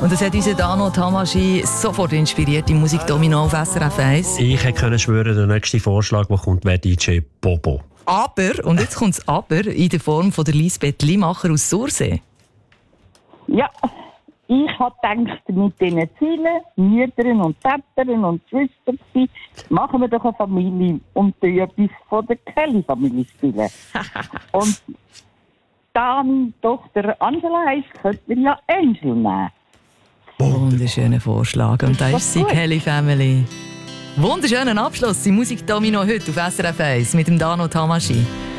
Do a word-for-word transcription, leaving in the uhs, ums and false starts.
Und das hat unseren Dano Tamaschi sofort inspiriert, die Musik Domino auf S R F eins. Ich hätte schwören, der nächste Vorschlag, der kommt, wäre D J Bobo. Aber, und jetzt kommt das Aber, in der Form von der Lisbeth Limacher aus Sursee. Ja, ich habe gedacht, mit diesen Zielen, Müttern und Vätern und Schwestern, machen wir doch eine Familie und tun etwas von der Kelly-Familie spielen. Und da meine Tochter Angela heisst, könnten wir ja Angel nehmen. Wunderschöner Vorschlag. Und da ist sie, Kelly Family. Wunderschönen Abschluss. Die Musik Domino heute auf S R F eins mit dem Dano Tamaschi.